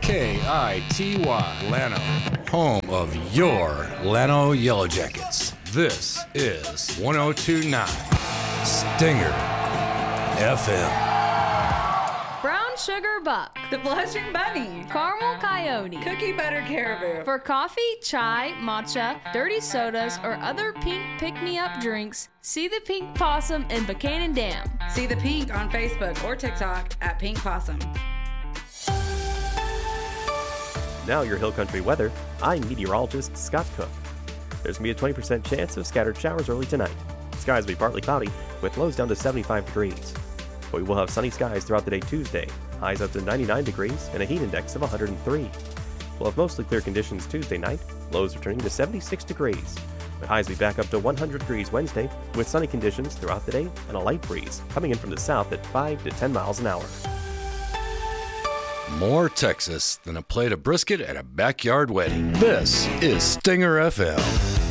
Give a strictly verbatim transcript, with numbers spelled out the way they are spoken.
K I T Y, Llano, home of your Llano Yellow Jackets. This is one oh two point nine Stinger F M. Brown Sugar Buck, The Blushing Bunny, Caramel Coyote, Cookie Butter Caribou. For coffee, chai, matcha, dirty sodas, or other pink pick-me-up drinks, see the Pink Possum in Buchanan Dam. See the Pink on Facebook or TikTok at Pink Possum. Now your Hill Country weather. I'm meteorologist Scott Cook. There's going to be a twenty percent chance of scattered showers early tonight. Skies will be partly cloudy with lows down to seventy-five degrees. But we will have sunny skies throughout the day Tuesday, highs up to ninety-nine degrees and a heat index of one hundred three. We'll have mostly clear conditions Tuesday night, lows returning to seventy-six degrees. But highs will be back up to one hundred degrees Wednesday with sunny conditions throughout the day and a light breeze coming in from the south at five to ten miles an hour. More Texas than a plate of brisket at a backyard wedding. This is Stinger F M.